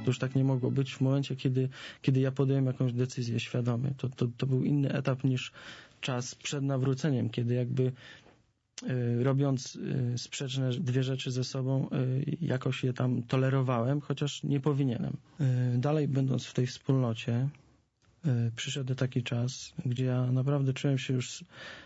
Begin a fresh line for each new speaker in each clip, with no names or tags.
To już tak nie mogło być w momencie, kiedy ja podjąłem jakąś decyzję świadomie. To był inny etap niż czas przed nawróceniem, kiedy jakby robiąc sprzeczne dwie rzeczy ze sobą, jakoś je tam tolerowałem, chociaż nie powinienem. Dalej będąc w tej wspólnocie, przyszedł taki czas, gdzie ja naprawdę czułem się już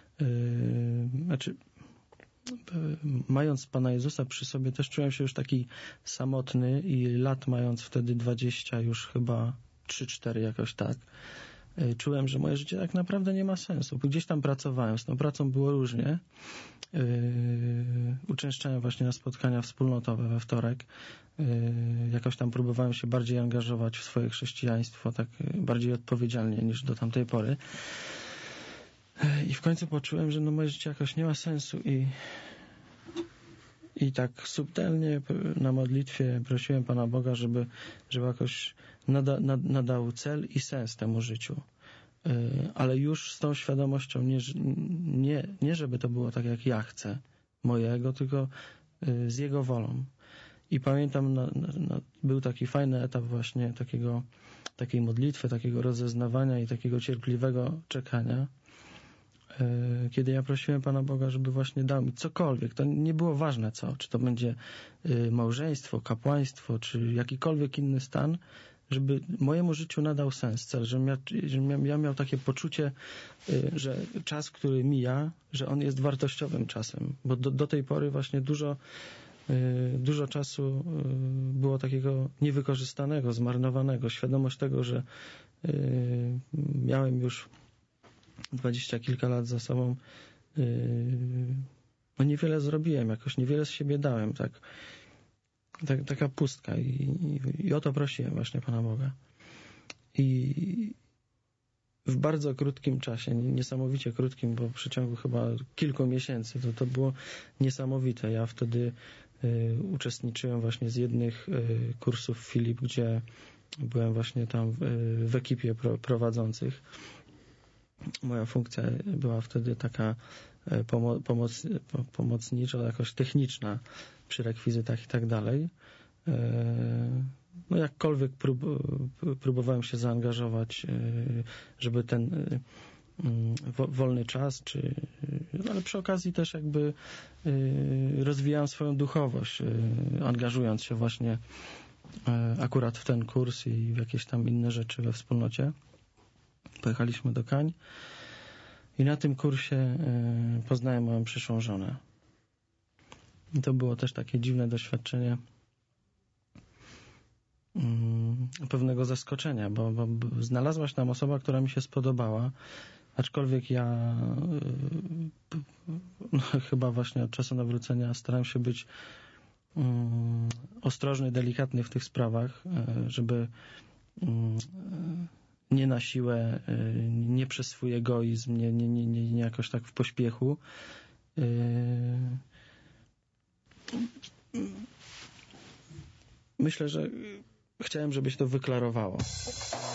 mając Pana Jezusa przy sobie, też czułem się już taki samotny i lat mając wtedy 20, już chyba 3-4 jakoś tak, czułem, że moje życie tak naprawdę nie ma sensu. Gdzieś tam pracowałem, z tą pracą było różnie. Uczęszczałem właśnie na spotkania wspólnotowe we wtorek. Jakoś tam próbowałem się bardziej angażować w swoje chrześcijaństwo, tak bardziej odpowiedzialnie niż do tamtej pory. I w końcu poczułem, że moje życie jakoś nie ma sensu i tak subtelnie na modlitwie prosiłem Pana Boga, żeby jakoś nadał cel i sens temu życiu. Ale już z tą świadomością, nie żeby to było tak, jak ja chcę, mojego, tylko z Jego wolą. I pamiętam, był taki fajny etap właśnie takiej modlitwy, takiego rozeznawania i takiego cierpliwego czekania, kiedy ja prosiłem Pana Boga, żeby właśnie dał mi cokolwiek. To nie było ważne co, czy to będzie małżeństwo, kapłaństwo, czy jakikolwiek inny stan, żeby mojemu życiu nadał sens, cel, żebym ja miał takie poczucie, że czas, który mija, że on jest wartościowym czasem, bo do tej pory właśnie dużo czasu było takiego niewykorzystanego, zmarnowanego. Świadomość tego, że miałem już 20 kilka lat za sobą, no niewiele zrobiłem, jakoś niewiele z siebie dałem, taka pustka i o to prosiłem właśnie Pana Boga. I w bardzo krótkim czasie, niesamowicie krótkim, bo w przeciągu chyba kilku miesięcy, to było niesamowite. Ja wtedy uczestniczyłem właśnie z jednych kursów Filip, gdzie byłem właśnie tam w ekipie prowadzących. Moja funkcja była wtedy taka pomocnicza, jakoś techniczna przy rekwizytach i tak dalej. No jakkolwiek próbowałem się zaangażować, żeby ten wolny czas, ale przy okazji też jakby rozwijałem swoją duchowość, angażując się właśnie akurat w ten kurs i w jakieś tam inne rzeczy we wspólnocie. Pojechaliśmy do Kań i na tym kursie poznałem moją przyszłą żonę. I to było też takie dziwne doświadczenie pewnego zaskoczenia, bo znalazła się tam osoba, która mi się spodobała, aczkolwiek ja chyba właśnie od czasu nawrócenia starałem się być ostrożny, delikatny w tych sprawach, żeby nie na siłę, nie przez swój egoizm, nie jakoś tak w pośpiechu. Myślę, że chciałem, żeby się to wyklarowało.